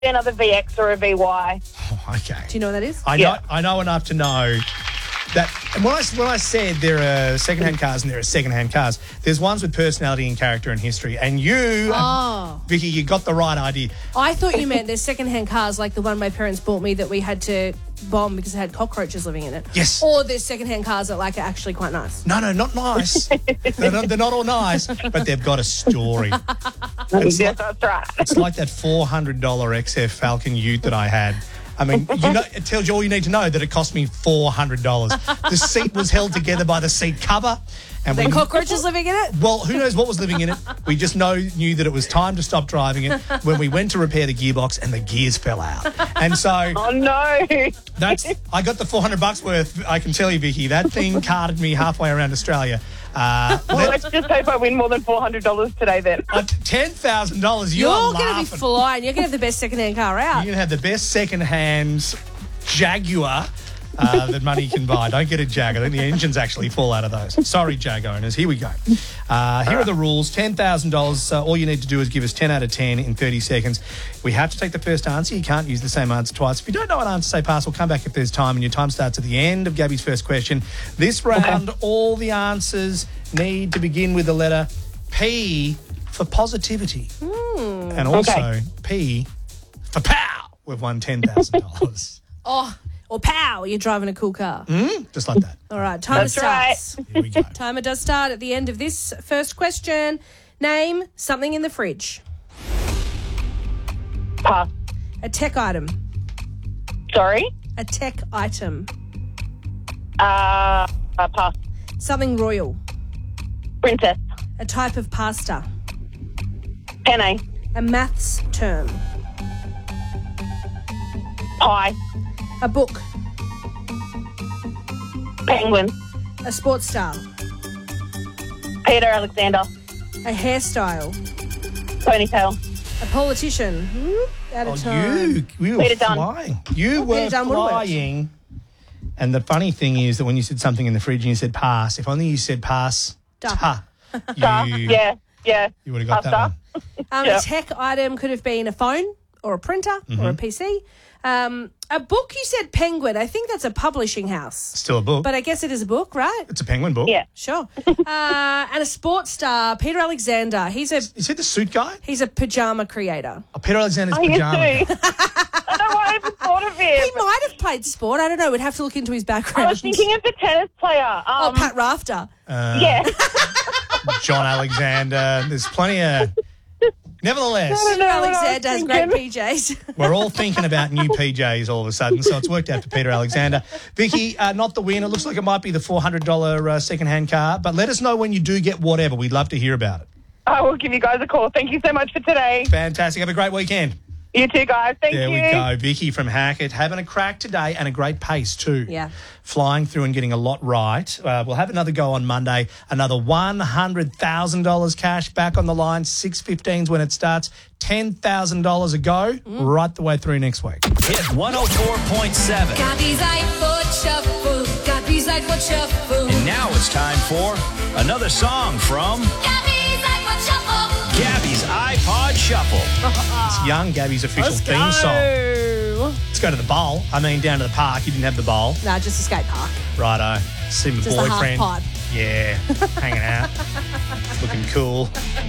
another VX or a VY. Oh, okay. Do you know what that is? I know enough to know that. And when I said there are secondhand cars and there are secondhand cars, there's ones with personality and character and history. And you, Vicky, you got the right idea. I thought you meant there's secondhand cars like the one my parents bought me that we had to bomb because it had cockroaches living in it. Yes. Or there's secondhand cars that are actually quite nice. No, not nice. they're not all nice, but they've got a story. Yes, that's right. It's like that $400 XF Falcon Ute that I had. I mean, it tells you all you need to know that it cost me $400. The seat was held together by the seat cover. And Were there cockroaches living in it? Well, who knows what was living in it? We just knew that it was time to stop driving it when we went to repair the gearbox and the gears fell out. And so... Oh, no. I got the $400 worth, I can tell you, Vicky. That thing carted me halfway around Australia. Well, let's just hope I win more than $400 today then. $10,000. You're going to be flying. You're going to have the best secondhand car out. You're going to have the best secondhand Jaguar that money can buy. Don't get a Jag. I think the engines actually fall out of those. Sorry, Jag owners. Here we go. Here are the rules. $10,000. All you need to do is give us 10 out of 10 in 30 seconds. We have to take the first answer. You can't use the same answer twice. If you don't know what answer, say pass. We'll come back if there's time, and your time starts at the end of Gabby's first question. This round, all the answers need to begin with the letter P for positivity. And also P for pow. We've won $10,000. Or pow, you're driving a cool car. Just like that. All right, timer starts. Here we go. Timer does start at the end of this first question. Name something in the fridge. Pass. A tech item. Sorry? A tech item. Pass. Something royal. Princess. A type of pasta. Penne. A maths term. Pie. A book. Penguin. A sports star. Peter Alexander. A hairstyle. Ponytail. A politician. Out of time. You were Peter Dunn. flying. You were Peter Dunn would've worked. flying. And the funny thing is that when you said something in the fridge and you said pass, if only you said pass, Star. you would have got that one. A tech item could have been a phone or a printer or a PC. A book, you said Penguin. I think that's a publishing house. Still a book. But I guess it is a book, right? It's a Penguin book. Yeah. Sure. And a sports star, Peter Alexander. Is he the suit guy? He's a pajama creator. Oh, Peter Alexander's I pajama. used to. I don't know why I ever thought of him. He might have played sport. I don't know. We'd have to look into his background. I was thinking of the tennis player. Pat Rafter. Yeah. John Alexander. There's plenty of... Nevertheless, Peter Alexander has great PJs. we're all thinking about new PJs all of a sudden, so it's worked out for Peter Alexander. Vicky, not the win. It looks like it might be the $400 second-hand car, but let us know when you do get whatever. We'd love to hear about it. I will give you guys a call. Thank you so much for today. Fantastic. Have a great weekend. You too, guys. Thank you. There we go. Vicky from Hackett having a crack today and a great pace too. Yeah. Flying through and getting a lot right. We'll have another go on Monday. Another $100,000 cash back on the line. 6:15's when it starts. $10,000 a go right the way through next week. Hit 104.7. Gabby's iPod Shuffle. Gabby's iPod Shuffle. And now it's time for another song from Gabby's iPod Shuffle. Gabby's iPod Shuffle. It's young Gabby's official theme song. Let's go to the bowl. I mean, down to the park. You didn't have the bowl. No, just a skate park. Righto. See my Just a half boyfriend. pipe. Yeah. Hanging out. Looking cool.